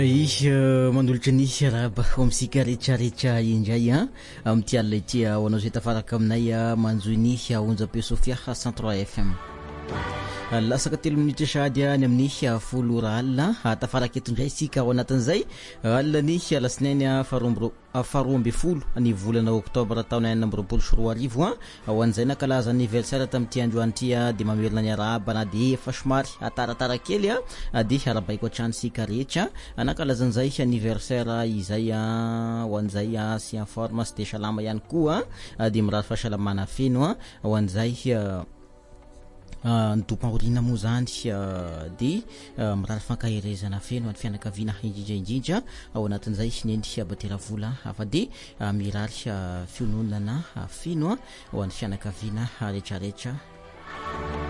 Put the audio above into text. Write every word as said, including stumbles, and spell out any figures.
Mandolitra ny araba amsika rehetrarehetra indray a amty alina ity ho anao zay tafaraka aminay manjoy ny onjam-peo Sofia cent trois F M lasaka telo minitra sady any amin'ny folo ora alina tafaraka eto indray isika ao anatin'izay alina ny lasinainy faharoa amby folo ny volana oktobra taona enina amby roapolo sy roa arivo a ho an'izay nankalaza anniversaire tamin'ity androany ity dia mamelona ny araba na dia efa somary ataratara kely a dia arabaiko hatrany sika rehetra nankalaza an'izay anniversaire izay ho an'izay sy en forme sy dia salama ihany koa dia mirary fahasalamana feno a ho an'izay ny tompa-orina moa zany dia mirary fankahirezana feno any fianakaviana indrindra indrindra ao anatin'izay neny batera vola afa dia mirary fiononana feno ho an'ny fianakaviana rehetrarehetra